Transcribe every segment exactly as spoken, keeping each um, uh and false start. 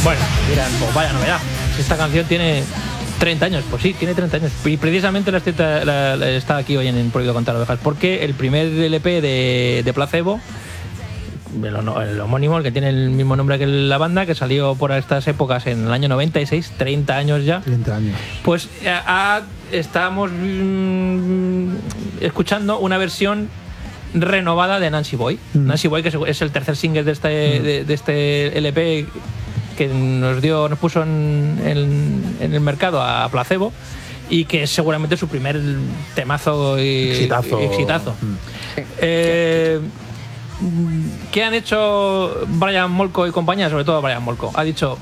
Bueno, dirán, pues vaya novedad. Esta canción tiene treinta años, pues sí, tiene treinta años. Y precisamente la, la, la, la está aquí hoy en Prohibido Contar Ovejas, porque el primer L P de, de Placebo, el, el homónimo, el que tiene el mismo nombre que la banda, que salió por estas épocas en el año noventa y seis, treinta años ya. treinta años. Pues a, a, estamos mmm, escuchando una versión renovada de Nancy Boy. Mm. Nancy Boy, que es el tercer single de este, mm. de, de este L P que nos dio, nos puso en, en, en el mercado a Placebo, y que es seguramente su primer temazo y exitazo. Y exitazo. Mm. Eh, ¿Qué han hecho Brian Molko y compañía? Sobre todo Brian Molko. Ha dicho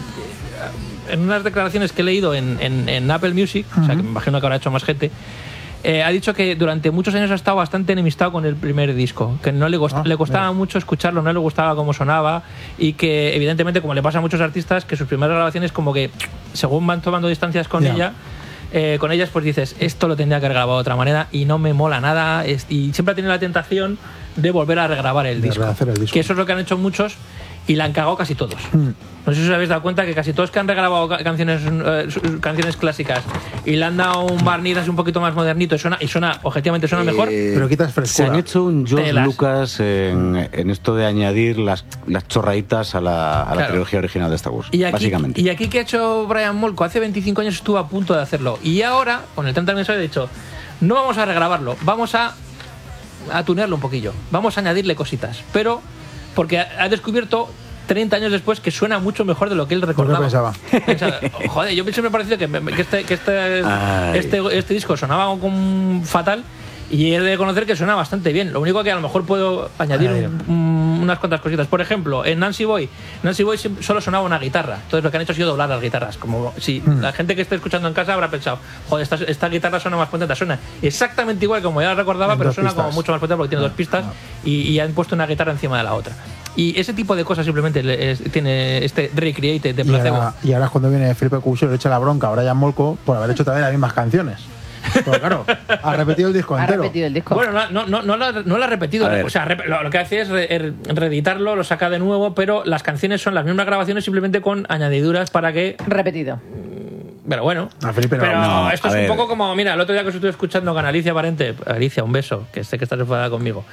en unas declaraciones que he leído en, en, en Apple Music, uh-huh. o sea que me imagino que habrá hecho más gente, Eh, ha dicho que durante muchos años ha estado bastante enemistado con el primer disco, que no le, gost- ah, le costaba mira. mucho escucharlo, no le gustaba cómo sonaba, y que evidentemente, como le pasa a muchos artistas, que sus primeras grabaciones como que según van tomando distancias con yeah. ella eh, con ellas, pues dices, esto lo tendría que haber grabado de otra manera y no me mola nada, es, y siempre ha tenido la tentación de volver a regrabar el, disco, el disco, que eso es lo que han hecho muchos y la han cagado casi todos. Mm. No sé si os habéis dado cuenta que casi todos que han regrabado canciones eh, canciones clásicas y le han dado un barniz así un poquito más modernito y suena, y suena objetivamente suena mejor. Eh, pero quitas frescura. Se han hecho un George Telas. Lucas en, en esto de añadir las, las chorraditas a la, a la claro. trilogía original de Star Wars, y aquí, básicamente. Y aquí que ha hecho Brian Molko hace veinticinco años estuvo a punto de hacerlo. Y ahora, con el treinta aniversario, ha dicho, no vamos a regrabarlo, vamos a, a tunearlo un poquillo, vamos a añadirle cositas. Pero, porque ha, ha descubierto treinta años después que suena mucho mejor de lo que él recordaba. Pensaba. Pensaba, joder, yo siempre me ha parecido que, que, este, que este, este, este disco sonaba como fatal, y he de conocer que suena bastante bien. Lo único que a lo mejor puedo añadir un, unas cuantas cositas. Por ejemplo, en Nancy Boy, Nancy Boy solo sonaba una guitarra. Entonces lo que han hecho ha sido doblar las guitarras. Como si mm. la gente que esté escuchando en casa habrá pensado, joder, esta, esta guitarra suena más potente. Suena exactamente igual como ya la recordaba, en pero suena pistas. Como mucho más potente porque tiene ah, dos pistas ah. y, y han puesto una guitarra encima de la otra. Y ese tipo de cosas simplemente es, tiene este recreated de Placebo. Y ahora, y ahora es cuando viene Felipe Couso y le echa la bronca a Brian Molko por haber hecho también las mismas canciones. Pero claro, ha repetido el disco ha entero. Repetido el disco. Bueno, no, no, no, no, lo, no lo ha repetido. O sea, lo, lo que hace es re, reeditarlo, lo saca de nuevo, pero las canciones son las mismas grabaciones, simplemente con añadiduras para que... Repetido. Pero bueno, no, Felipe, pero no, esto es ver. un poco como, mira, el otro día que os estuve escuchando con Alicia Parente, Alicia, un beso, que sé que estás enfadada conmigo.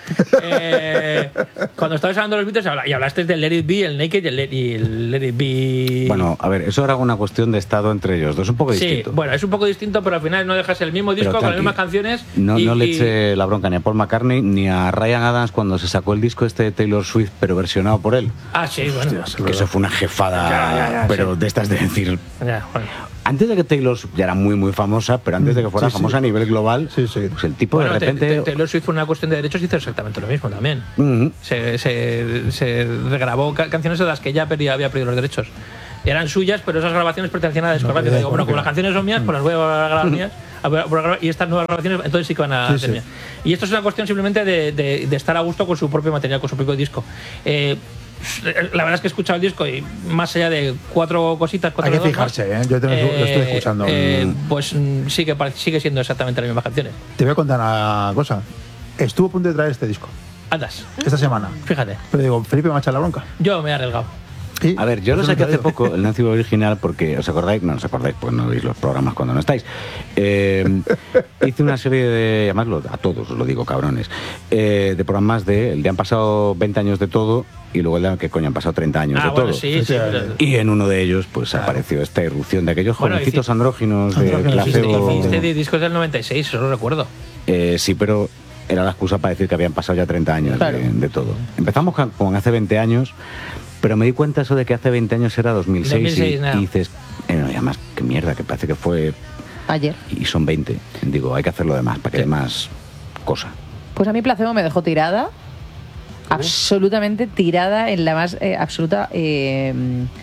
eh, cuando estabais hablando de los Beatles y hablasteis del Let It Be, el Naked y el Let, y el Let It Be. Bueno, a ver, eso era una cuestión de estado entre ellos dos, un poco distinto. Sí, bueno, es un poco distinto, pero al final no dejas el mismo disco con las mismas canciones. No, y, no le eché la bronca ni a Paul McCartney ni a Ryan Adams cuando se sacó el disco este de Taylor Swift, pero versionado por él. Ah, sí, bueno. Hostia, que eso fue una jefada, ya, ya, ya, pero sí. de estas de decir. Ya, bueno. Antes de que Taylor Swift ya era muy muy famosa, pero antes de que fuera sí, famosa sí. a nivel global, sí, sí. pues el tipo bueno, de repente... Taylor Swift fue una cuestión de derechos y hizo exactamente lo mismo también. Uh-huh. Se, se, se regrabó ca- canciones de las que ya había perdido los derechos. Eran suyas, pero esas grabaciones pertenecían a la discográfica. No, digo, bueno, como las canciones son mías, pues las voy a grabar mías. Y estas nuevas grabaciones, entonces sí que van a sí, ser sí. mías. Y esto es una cuestión simplemente de, de, de estar a gusto con su propio material, con su propio disco. Eh, la verdad es que he escuchado el disco y más allá de cuatro cositas, cuatro hay que fijarse, ¿eh? Yo también eh, lo estoy escuchando. Eh, pues sigue, sigue siendo exactamente las mismas canciones. Te voy a contar una cosa. Estuvo a punto de traer este disco. Andas. Esta semana. Fíjate. Pero digo, Felipe me ha echado la bronca. Yo me he arriesgado. ¿Sí? A ver, yo lo saqué hace poco, el Nancy Boy original, porque os acordáis, no os acordáis porque no veis los programas cuando no estáis. Eh, hice una serie de, además a todos os lo digo, cabrones, eh, de programas de, el de han pasado veinte años de todo y luego el de que coño han pasado treinta años ah, de bueno, todo. Sí, sí, pero... Y en uno de ellos, pues claro. apareció esta irrupción de aquellos bueno, jovencitos hice... andróginos de Placebo. Hiciste de discos del noventa y seis, eso lo recuerdo. Eh, sí, pero era la excusa para decir que habían pasado ya treinta años claro. de, de todo. Empezamos con, con hace veinte años. Pero me di cuenta eso de que hace veinte años era dos mil seis, dos mil seis y, no. y dices, eh, no, y además, qué mierda, que parece que fue... Ayer. Y son veinte. Digo, hay que hacerlo de más, para que sí. haya más cosa. Pues a mí Placebo me dejó tirada, ¿cómo? Absolutamente tirada en la más eh, absoluta eh,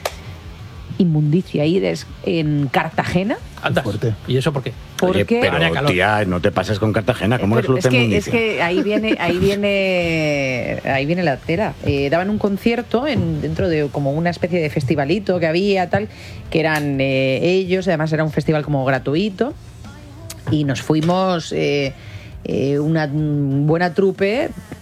inmundicia ahí des, en Cartagena. Andas. ¿Y eso por qué? Oye, pero tía, no te pases con Cartagena, ¿cómo pero resulta es que, inmundicia? Es que ahí viene, ahí viene, ahí viene la tela. Eh, daban un concierto en, dentro de como una especie de festivalito que había tal, que eran eh, ellos, además era un festival como gratuito y nos fuimos eh, eh, una buena trupe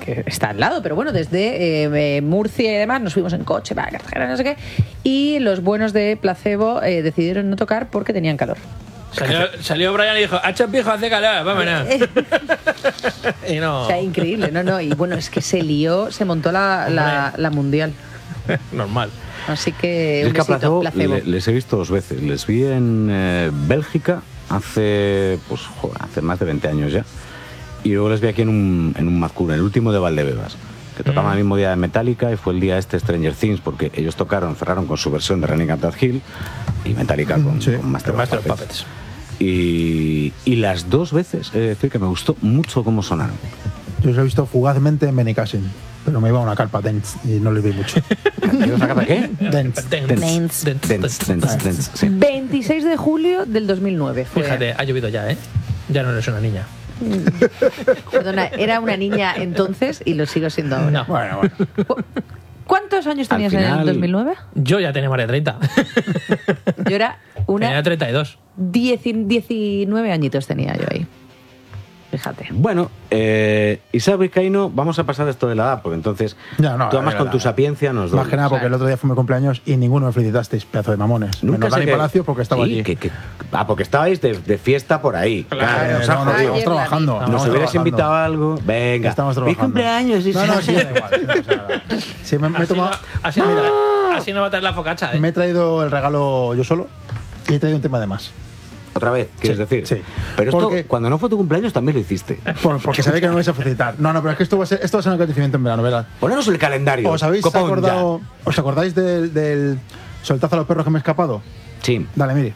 que está al lado, pero bueno, desde eh, Murcia y demás nos fuimos en coche para Cartagena, no sé qué, y los buenos de Placebo eh, decidieron no tocar porque tenían calor. Salió, salió Brian y dijo, hacha pijo, hace calor, vámonos. Y no. O sea, increíble, no, no, y bueno, es que se lió, se montó la, la, la mundial. Normal. Así que Es un que a besito, Placebo Placebo. le- les he visto dos veces. Les vi en eh, Bélgica hace, pues, joder, hace más de veinte años ya. Y luego les vi aquí en un, en un Mazcur, en el último de Valdebebas, que tocaban Mm. el mismo día de Metallica y fue el día este Stranger Things, porque ellos tocaron, cerraron con su versión de Running Up That Hill y Metallica con, Sí. con Master, Master of of Puppets. Puppets. Y, y las dos veces, he de decir que me gustó mucho cómo sonaron. Yo os he visto fugazmente en Benicassin, pero me iba a una carpa Dents y no les vi mucho. ¿Una capa qué? Dents. Dents. Dents. Dents. Dance, Dents. dance, dance, sí. veintiséis de julio del dos mil nueve fue. Fíjate, ha llovido ya, ¿eh? Ya no eres una niña. Perdona, era una niña entonces y lo sigo siendo ahora. No. Bueno, bueno. ¿Cu- ¿Cuántos años Al tenías en final- el dos mil nueve? Yo ya tenía más de treinta. Yo era una Tenía treinta y dos. dieci- diecinueve añitos tenía yo ahí. Fíjate. Bueno, eh, Isaac Vizcaíno, vamos a pasar esto de la edad, porque entonces Ya, no, tú además la con verdad. tu sapiencia nos Más doy. que nada porque el otro día fue mi cumpleaños y ninguno me felicitasteis, pedazo de mamones. Nunca Menos sé Dani que- Palacio porque estaba Sí, allí. que- que- ah, porque estabais de, de fiesta por ahí. Claro, Eh, nos ha no, no, jodido. estamos trabajando. Nos estamos hubieras trabajando. invitado a algo. Venga. Estamos Mi trabajando. cumpleaños, No, no, Isaac. sí, da igual. sí, no pasa nada. Sí, me, me he Así, no, tomado- así, no, mira, así no va a traer la focacha, ¿eh? me he traído el regalo yo solo y he traído un tema de más. Otra vez, ¿quieres Sí, decir? sí. Pero esto, Porque- cuando no fue tu cumpleaños, también lo hiciste. Por- porque sabía que no me vais a felicitar. No, no, pero es que esto va a ser, esto va a ser un acontecimiento en verano, ¿verdad? Poneros el calendario. ¿Os habéis Copón, acordado, ¿os acordáis del, del soltazo a los perros que me he escapado? ya. Sí. Dale, mire.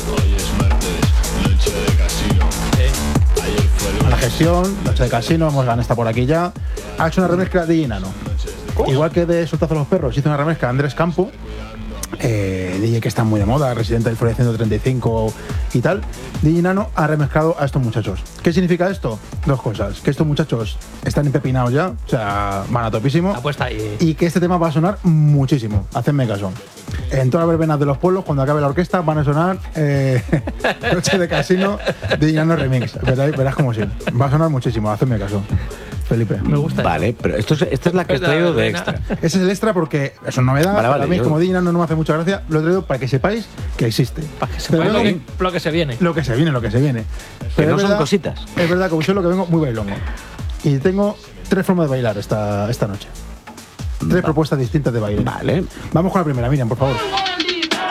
A la gestión, noche de casino, hemos ganado esta por aquí ya. Ha hecho una remezcla de Ginano. Igual que de Soltazo a los perros, hizo una remezcla de Andrés Campo, eh, D J que está muy de moda, residente del Foro ciento treinta y cinco y tal. D J Nano ha remezclado a estos muchachos. ¿Qué significa esto? Dos cosas. Que estos muchachos están empepinados ya, o sea, van a topísimo. Apuesta ahí. Y que este tema va a sonar muchísimo. Hacedme caso. En todas las verbenas de los pueblos, cuando acabe la orquesta, van a sonar eh, Noche de Casino de Ginano Remix. Verás, verás como sí. Va a sonar muchísimo. Hacedme caso. Felipe. Me gusta. Vale, pero esto es, esta es la que he Esta traído de es la extra. Ese es el extra porque es una novedad. Vale, vale, Para mí, yo- como Ginano no me hace mucha gracia, lo he traído para que sepáis que existe. Para que Pero sepáis lo, luego- que, lo que se viene. lo que se viene, lo que se viene. Que no es son verdad- cositas. Es verdad que yo lo que vengo muy bailongo. Y tengo tres formas de bailar esta, esta noche. Tres Va- propuestas distintas de baile. Vale. Vamos con la primera, Miriam, por favor.